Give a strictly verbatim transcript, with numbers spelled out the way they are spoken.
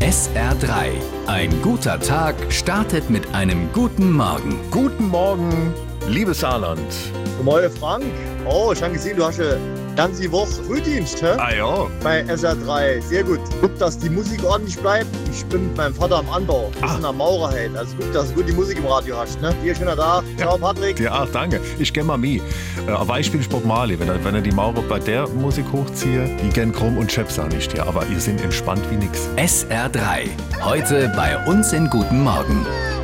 S R drei. Ein guter Tag startet mit einem guten Morgen. Guten Morgen, liebes Saarland. Guten Morgen, Frank. Oh, ich habe gesehen, du hast ja ganze Woche Frühdienst, hä? Ah ja. Bei S R drei. Sehr gut. Guck, dass die Musik ordentlich bleibt. Ich bin mit meinem Vater am Anbau. Wir Ah. sind am Maurer halt. Also guck, dass du gut die Musik im Radio hast, ne? Hier, schöner Tag. Ciao, Patrick. Ja, ach, danke. Ich geh mal mit. Äh, ein Beispiel ist Bob Marley. Wenn er, wenn er die Maurer bei der Musik hochziehe, die gern krumm und Chaps auch nicht. Ja, aber ihr sind entspannt wie nix. S R drei. Heute bei uns in Guten Morgen.